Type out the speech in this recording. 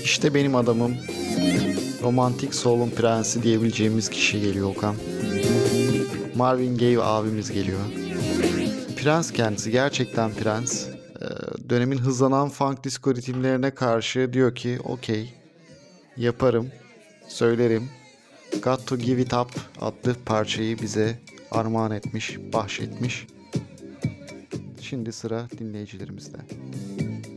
İşte benim adamım. Romantik soul'un prensi diyebileceğimiz kişi geliyor Okan. Marvin Gaye abimiz geliyor. Prens kendisi, gerçekten prens. Dönemin hızlanan funk disco ritimlerine karşı diyor ki okey, yaparım, söylerim. Got to Give It Up adlı parçayı bize armağan etmiş, bahşetmiş. Şimdi sıra dinleyicilerimizde.